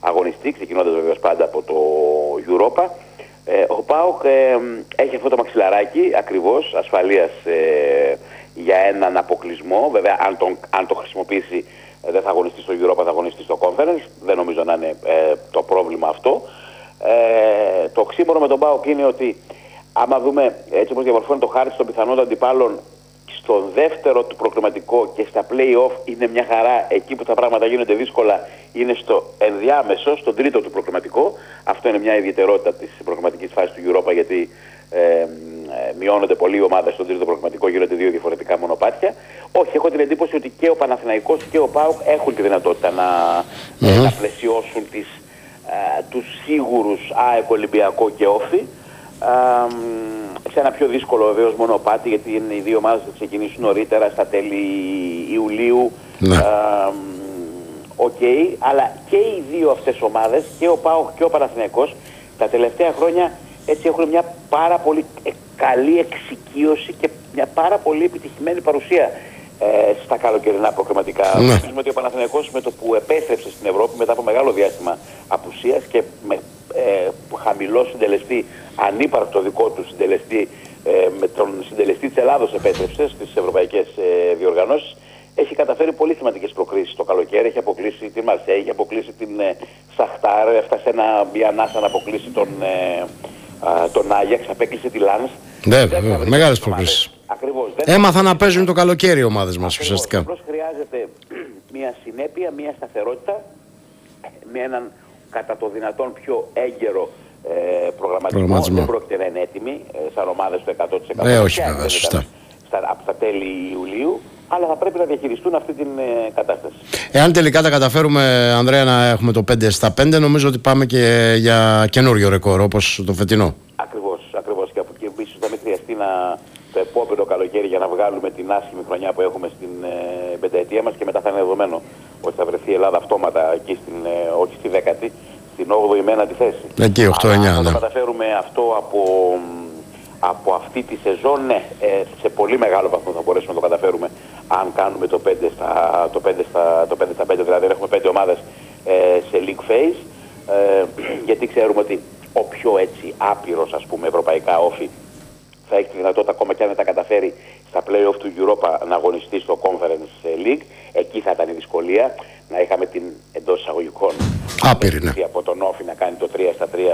αγωνιστεί, ξεκινώντας βεβαίως πάντα από το Europa. Ο ΠΑΟΚ έχει αυτό το μαξιλαράκι ακριβώς ασφαλείας για έναν αποκλεισμό. Βέβαια αν το χρησιμοποιήσει δεν θα αγωνιστεί στο Europa, θα αγωνιστεί στο Conference. Δεν νομίζω να είναι το πρόβλημα αυτό. Το οξύμορο με τον ΠΑΟΚ είναι ότι άμα δούμε έτσι όπως διαμορφώνει το χάρτη των πιθανών αντιπάλων στο δεύτερο του προκριματικό και στα play-off είναι μια χαρά. Εκεί που τα πράγματα γίνονται δύσκολα είναι στο ενδιάμεσο, στον τρίτο του προκριματικό. Αυτό είναι μια ιδιαιτερότητα της προκριματικής φάσης του Europa, γιατί μειώνονται πολλοί οι ομάδες στον τρίτο προκριματικό, γίνονται δύο διαφορετικά μονοπάτια. Όχι, έχω την εντύπωση ότι και ο Παναθηναϊκός και ο ΠΑΟΚ έχουν τη δυνατότητα να πλαισιώσουν τους σίγουρους ΑΕΚ, Ολυμπιακό και Όφη. Σε ένα πιο δύσκολο βεβαίως μονοπάτι, γιατί είναι οι δύο ομάδες που θα ξεκινήσουν νωρίτερα στα τέλη Ιουλίου. Αλλά και οι δύο αυτές ομάδες, και ο ΠΑΟΚ και ο Παναθηναϊκός, τα τελευταία χρόνια έτσι έχουν μια πάρα πολύ καλή εξοικείωση και μια πάρα πολύ επιτυχημένη παρουσία στα καλοκαιρινά προκριματικά. Νομίζουμε ότι ο Παναθηναϊκός με το που επέστρεψε στην Ευρώπη μετά από μεγάλο διάστημα απουσίας και με χαμηλό συντελεστή, ανύπαρκτο δικό του συντελεστή, με τον συντελεστή της Ελλάδος επέστρεψε στις ευρωπαϊκές διοργανώσεις, έχει καταφέρει πολύ σημαντικές προκρίσεις το καλοκαίρι. Έχει αποκλείσει την Μαρσέη, έχει αποκλείσει την Σαχτάρ, έφτασε μια ανάσα να αποκλείσει τον Άγιαξ, απέκλεισε τη Λάνς. Ναι, μεγάλες προκρίσεις. Ακριβώς. Έμαθαν να παίζουν το καλοκαίρι οι ομάδες μας ουσιαστικά. Απλώς χρειάζεται μια συνέπεια, μια σταθερότητα, με έναν κατά το δυνατόν πιο έγκαιρο προγραμματισμό. Δεν πρόκειται να είναι έτοιμοι σαν ομάδες του 100%. Όχι βέβαια, σωστά. Από τα τέλη Ιουλίου, αλλά θα πρέπει να διαχειριστούν αυτή την κατάσταση. Εάν τελικά τα καταφέρουμε, Ανδρέα, να έχουμε το 5 στα 5, νομίζω ότι πάμε και για καινούριο ρεκόρ, όπως το φετινό. Ακριβώς. Και από εκεί ίσως θα μην χρειαστεί το επόμενο καλοκαίρι για να βγάλουμε την άσχημη χρονιά που έχουμε στην πενταετία μας, και μετά θα είναι δεδομένο ότι θα βρεθεί η Ελλάδα αυτόματα εκεί, όχι στη 10η, στην 8η με 1η θέση. Εκεί 8-9, αν το καταφέρουμε αυτό από αυτή τη σεζόν, ναι, σε πολύ μεγάλο βαθμό θα μπορέσουμε να το καταφέρουμε αν κάνουμε το 5 στα 5, δηλαδή έχουμε 5 ομάδες σε league phase, γιατί ξέρουμε ότι ο πιο έτσι άπειρος, ας πούμε, ευρωπαϊκά όφη θα έχει τη δυνατότητα, ακόμα και αν δεν τα καταφέρει στα play-off του Europa, να αγωνιστεί στο Conference League. Εκεί θα ήταν η δυσκολία, να είχαμε την εντός εισαγωγικών άπειρη, ναι, από τον Όφη να κάνει το 3 στα 3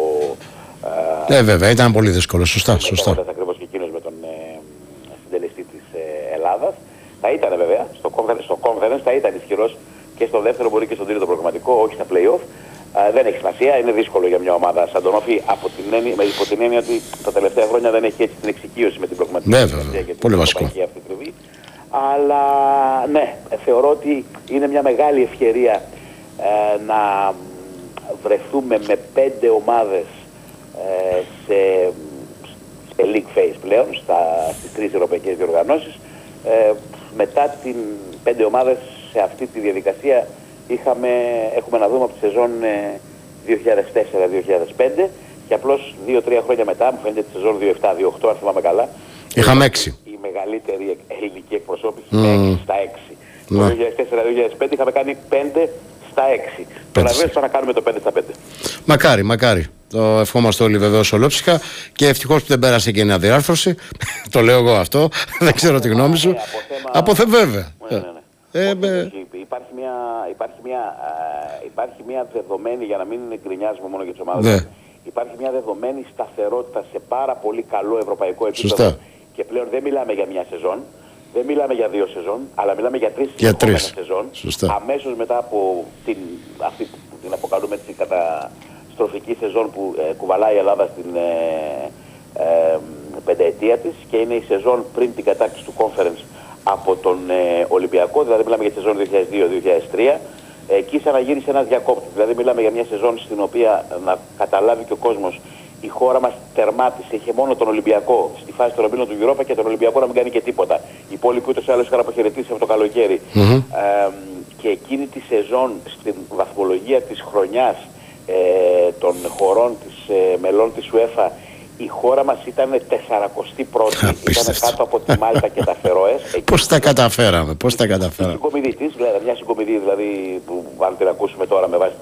βέβαια, ήταν πολύ δύσκολο, σωστά. Ακριβώς και εκείνος με τον συντελεστή της Ελλάδας. Θα ήταν βέβαια, στο Conference θα ήταν ισχυρός και στο δεύτερο, μπορεί και στο τρίτο προγραμματικό, όχι στα play-off. Δεν έχει σημασία, είναι δύσκολο για μια ομάδα σαν τον Όφη, υπό την έννοια ότι τα τελευταία χρόνια δεν έχει έτσι την εξοικείωση με την προγραμματική διαδικασία και την ευρωπαϊκή αυτή τριβή. Αλλά ναι, θεωρώ ότι είναι μια μεγάλη ευκαιρία να βρεθούμε με 5 ομάδες σε league phase πλέον, στις 3 ευρωπαϊκές διοργανώσεις. Μετά την 5 ομάδες σε αυτή τη διαδικασία έχουμε να δούμε από τη σεζόν 2004-2005, και απλώς 2-3 χρόνια μετά, μου φαίνεται τη σεζόν 2007-2008, αν θυμάμαι καλά, είχαμε 6. Η μεγαλύτερη ελληνική εκπροσώπηση με 6 στα 6. Το 2004-2005 είχαμε κάνει 5 στα 6. Τώρα βέβαια να κάνουμε το 5 στα 5. Μακάρι. Το ευχόμαστε όλοι βεβαίως ολόψυχα, και ευτυχώς που δεν πέρασε και η αδιάρθρωση. Το λέω εγώ αυτό. Δεν ξέρω τη γνώμη σου. Βέβαια. Υπάρχει μια δεδομένη, για να μην γκρινιάζουμε μόνο για τις ομάδες, υπάρχει μια δεδομένη σταθερότητα σε πάρα πολύ καλό ευρωπαϊκό επίπεδο. Σωστά. Και πλέον δεν μιλάμε για μια σεζόν, δεν μιλάμε για 2 σεζόν, αλλά μιλάμε για 3 συνεχόμενες σεζόν. Αμέσως μετά από αυτή που την αποκαλούμε την καταστροφική σεζόν που κουβαλάει η Ελλάδα στην πενταετία της, και είναι η σεζόν πριν την κατάκτηση του Conference από τον Ολυμπιακό, δηλαδή μιλάμε για τη σεζόν 2002-2003. Εκεί σαν να γύρισε ένας διακόπτης, δηλαδή μιλάμε για μια σεζόν στην οποία, να καταλάβει και ο κόσμος, η χώρα μας τερμάτισε, είχε μόνο τον Ολυμπιακό στη φάση των ομίλων του Europa και τον Ολυμπιακό να μην κάνει και τίποτα. Οι υπόλοιποι ούτως ή άλλως είχαν αποχαιρετήσει από το καλοκαίρι. Και εκείνη τη σεζόν, στην βαθμολογία της χρονιάς των χωρών μελών της UEFA, η χώρα μας ήταν 41η, ήταν κάτω από τη Μάλτα και τα Φερόες. Πώς τα καταφέραμε. Μια συγκομιδή δηλαδή που αν την ακούσουμε τώρα με βάση